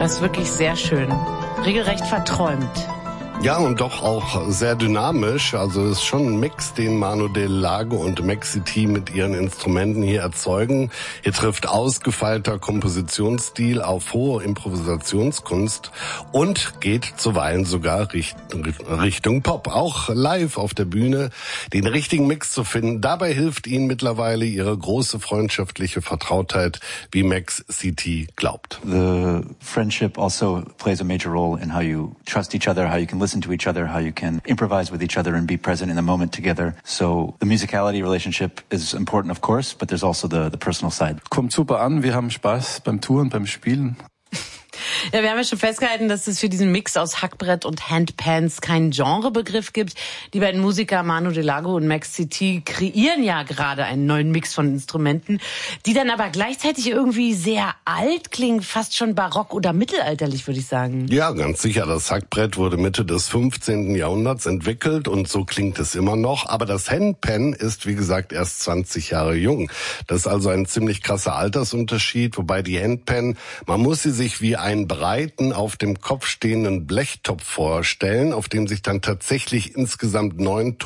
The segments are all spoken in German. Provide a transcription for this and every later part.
Das ist wirklich sehr schön. Regelrecht verträumt. Ja, und doch auch sehr dynamisch. Also es ist schon ein Mix, den Manu Del Lago und Maxi T mit ihren Instrumenten hier erzeugen. Hier trifft ausgefeilter Kompositionsstil auf hohe Improvisationskunst und geht zuweilen sogar Richtung Pop. Auch live auf der Bühne den richtigen Mix zu finden. Dabei hilft ihnen mittlerweile ihre große freundschaftliche Vertrautheit, wie Maxi T glaubt. The friendship also plays a major role in how you trust each other, how you can listen to each other, how you can improvise with each other and be present in the moment together. So the musicality relationship is important, of course, but there's also the personal side. Kommt super an, wir haben Spaß beim Touren, beim Spielen. Ja, wir haben ja schon festgehalten, dass es für diesen Mix aus Hackbrett und Handpans keinen Genrebegriff gibt. Die beiden Musiker Manu Del Lago und Maxi T kreieren ja gerade einen neuen Mix von Instrumenten, die dann aber gleichzeitig irgendwie sehr alt klingen, fast schon barock oder mittelalterlich, würde ich sagen. Ja, ganz sicher. Das Hackbrett wurde Mitte des 15. Jahrhunderts entwickelt und so klingt es immer noch. Aber das Handpan ist, wie gesagt, erst 20 Jahre jung. Das ist also ein ziemlich krasser Altersunterschied, wobei die Handpan, man muss sie sich wie einen breiten, auf dem Kopf stehenden Blechtopf vorstellen, auf dem sich dann tatsächlich insgesamt 9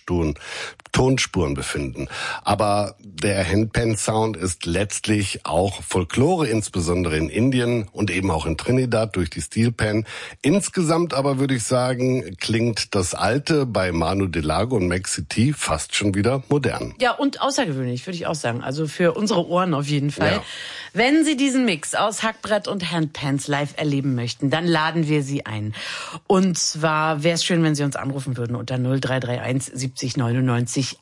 Tonspuren befinden. Aber der Handpan-Sound ist letztlich auch Folklore, insbesondere in Indien und eben auch in Trinidad durch die Steelpan. Insgesamt aber würde ich sagen, klingt das Alte bei Manu Del Lago und Maxi T fast schon wieder modern. Ja, und außergewöhnlich, würde ich auch sagen. Also für unsere Ohren auf jeden Fall. Ja. Wenn Sie diesen Mix aus Hackbrett und Handpans live erleben möchten, dann laden wir Sie ein. Und zwar wäre es schön, wenn Sie uns anrufen würden unter 0331 70 99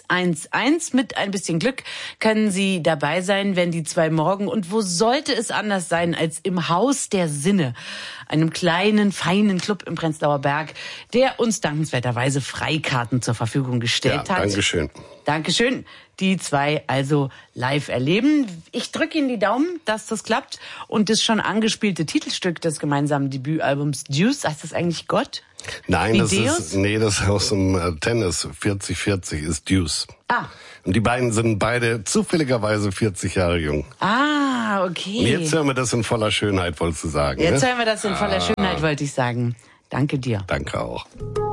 111. Mit ein bisschen Glück können Sie dabei sein, wenn die zwei morgen, und wo sollte es anders sein als im Haus der Sinne, einem kleinen, feinen Club im Prenzlauer Berg, der uns dankenswerterweise Freikarten zur Verfügung gestellt hat. Dankeschön. Dankeschön. Die zwei also live erleben. Ich drücke Ihnen die Daumen, dass das klappt. Und das schon angespielte Titelstück des gemeinsamen Debütalbums Deuce, heißt das eigentlich Gott? Nein, das ist aus dem Tennis. 40-40 ist Deuce. Ah. Und die beiden sind beide zufälligerweise 40 Jahre jung. Ah, okay. Und jetzt hören wir das in voller Schönheit, wolltest du sagen. Jetzt hören wir das in voller Schönheit, wollte ich sagen. Danke dir. Danke auch.